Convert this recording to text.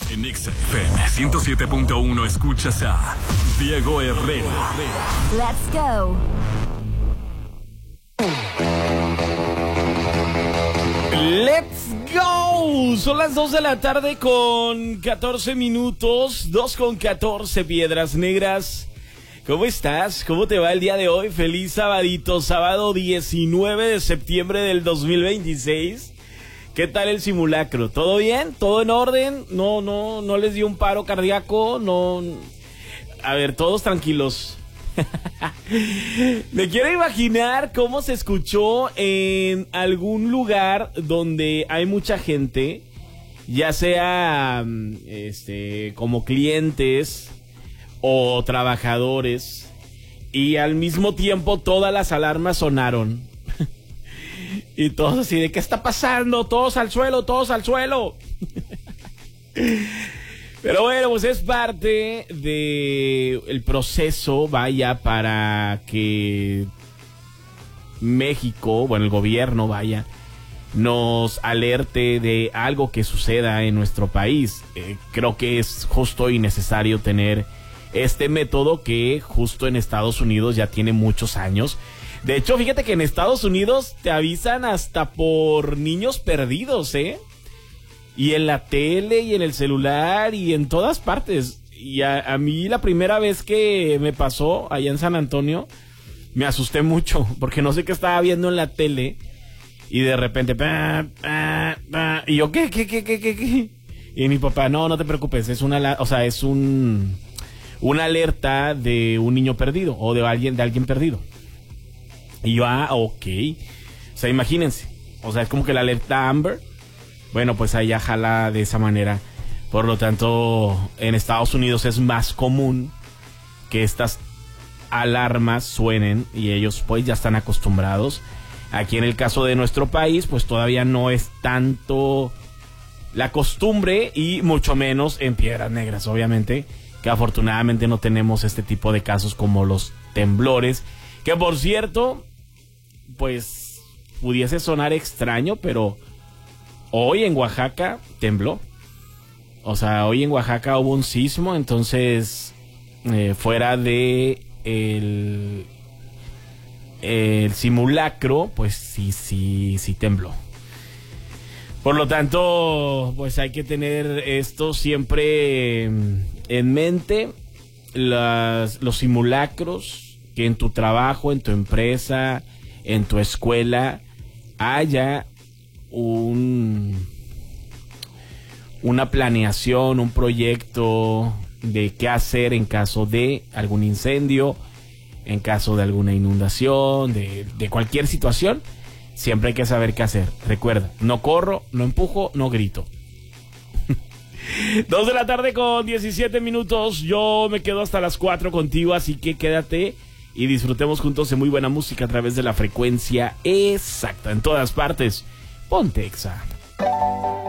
En XFM 107.1 escuchas a Diego Herrera. Let's go. Let's go. Son las 2 de la tarde con 14 minutos. 2 con 14, Piedras Negras. ¿Cómo estás? ¿Cómo te va el día de hoy? Feliz sabadito, sábado 19 de septiembre del 2026. ¿Qué tal el simulacro? ¿Todo bien? ¿Todo en orden? No les dio un paro cardíaco, no. A ver, todos tranquilos. Me quiero imaginar cómo se escuchó en algún lugar donde hay mucha gente, ya sea como clientes o trabajadores, y al mismo tiempo todas las alarmas sonaron. Y todos así de, ¿qué está pasando? Todos al suelo, todos al suelo. Pero bueno, pues es parte del proceso, vaya, para que México, bueno, el gobierno, vaya, nos alerte de algo que suceda en nuestro país. Creo que es justo y necesario tener este método que justo en Estados Unidos ya tiene muchos años. De hecho, fíjate que en Estados Unidos te avisan hasta por niños perdidos, ¿eh? Y en la tele y en el celular y en todas partes. Y a mí la primera vez que me pasó allá en San Antonio, me asusté mucho porque no sé qué estaba viendo en la tele y de repente y yo, ¿qué? Y mi papá, no te preocupes, es una alerta de un niño perdido o de alguien perdido. Y yo, ok. O sea, imagínense. O sea, es como que la alerta Amber. Bueno, pues allá jala de esa manera. Por lo tanto, en Estados Unidos es más común que estas alarmas suenen y ellos pues ya están acostumbrados. Aquí en el caso de nuestro país, pues todavía no es tanto la costumbre y mucho menos en Piedras Negras, obviamente, que afortunadamente no tenemos este tipo de casos como los temblores, que por cierto, pues pudiese sonar extraño, pero hoy en Oaxaca tembló. O sea, hoy en Oaxaca hubo un sismo, entonces fuera de el simulacro, pues sí tembló. Por lo tanto, pues hay que tener esto siempre en mente, los simulacros, que en tu trabajo, en tu empresa, en tu escuela, haya una planeación, un proyecto de qué hacer en caso de algún incendio, en caso de alguna inundación, de cualquier situación. Siempre hay que saber qué hacer. Recuerda, no corro, no empujo, no grito. 2 de la tarde con 17 minutos. Yo me quedo hasta las 4 contigo, así que quédate y disfrutemos juntos de muy buena música a través de la frecuencia exacta en todas partes. Ponte Exa.